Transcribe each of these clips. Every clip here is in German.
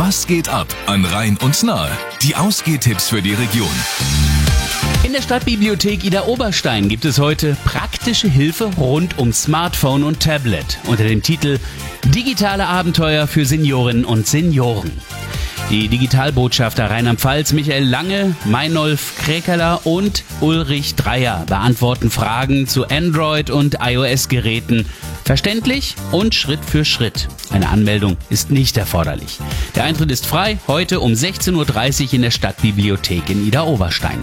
Was geht ab an Rhein und Nahe? Die Ausgehtipps für die Region. In der Stadtbibliothek Idar-Oberstein gibt es heute praktische Hilfe rund um Smartphone und Tablet unter dem Titel Digitale Abenteuer für Seniorinnen und Senioren. Die Digitalbotschafter Rheinland-Pfalz Michael Lange, Meinolf Kräkerler und Ulrich Dreier beantworten Fragen zu Android- und iOS-Geräten verständlich und Schritt für Schritt. Eine Anmeldung ist nicht erforderlich. Der Eintritt ist frei, heute um 16:30 Uhr in der Stadtbibliothek in Idar-Oberstein.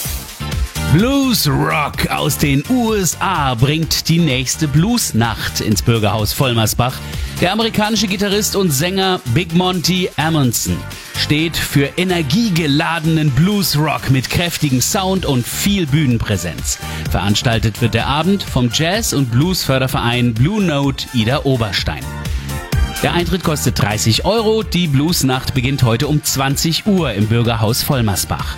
Blues Rock aus den USA bringt die nächste Bluesnacht ins Bürgerhaus Vollmersbach. Der amerikanische Gitarrist und Sänger Big Monty Amundsen steht für energiegeladenen Blues Rock mit kräftigem Sound und viel Bühnenpräsenz. Veranstaltet wird der Abend vom Jazz- und Blues-Förderverein Blue Note Idar-Oberstein. Der Eintritt kostet 30 €. Die Bluesnacht beginnt heute um 20 Uhr im Bürgerhaus Vollmersbach.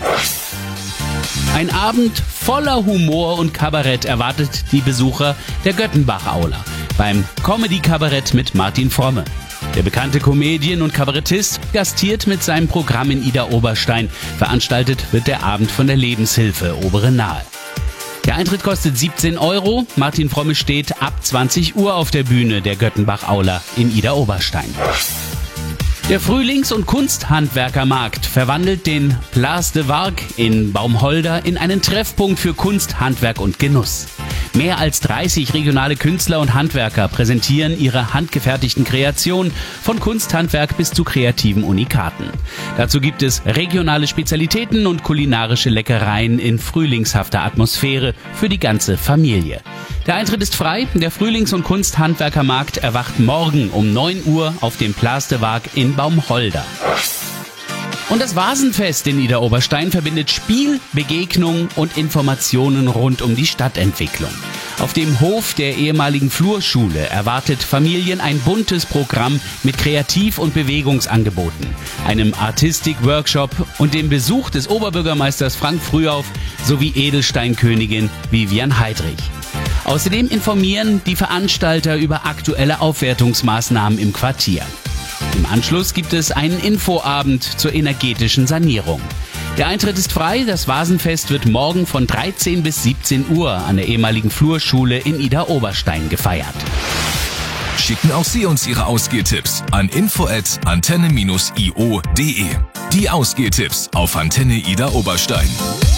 Ein Abend voller Humor und Kabarett erwartet die Besucher der Göttenbach-Aula beim Comedy-Kabarett mit Martin Fromme. Der bekannte Comedian und Kabarettist gastiert mit seinem Programm in Idar-Oberstein. Veranstaltet wird der Abend von der Lebenshilfe Obere Nahe. Der Eintritt kostet 17 €. Martin Fromme steht ab 20 Uhr auf der Bühne der Göttenbach-Aula in Idar-Oberstein. Der Frühlings- und Kunsthandwerkermarkt verwandelt den Place de Warc in Baumholder in einen Treffpunkt für Kunst, Handwerk und Genuss. Mehr als 30 regionale Künstler und Handwerker präsentieren ihre handgefertigten Kreationen von Kunsthandwerk bis zu kreativen Unikaten. Dazu gibt es regionale Spezialitäten und kulinarische Leckereien in frühlingshafter Atmosphäre für die ganze Familie. Der Eintritt ist frei. Der Frühlings- und Kunsthandwerkermarkt erwacht morgen um 9 Uhr auf dem Place de Warc in Baumholder. Und das Vasenfest in Idar-Oberstein verbindet Spiel, Begegnung und Informationen rund um die Stadtentwicklung. Auf dem Hof der ehemaligen Flurschule erwartet Familien ein buntes Programm mit Kreativ- und Bewegungsangeboten, einem Artistik-Workshop und dem Besuch des Oberbürgermeisters Frank Frühauf sowie Edelsteinkönigin Vivian Heidrich. Außerdem informieren die Veranstalter über aktuelle Aufwertungsmaßnahmen im Quartier. Im Anschluss gibt es einen Infoabend zur energetischen Sanierung. Der Eintritt ist frei. Das Vasenfest wird morgen von 13 bis 17 Uhr an der ehemaligen Flurschule in Idar-Oberstein gefeiert. Schicken auch Sie uns Ihre Ausgehtipps an info@antenne-io.de. Die Ausgehtipps auf Antenne Idar-Oberstein.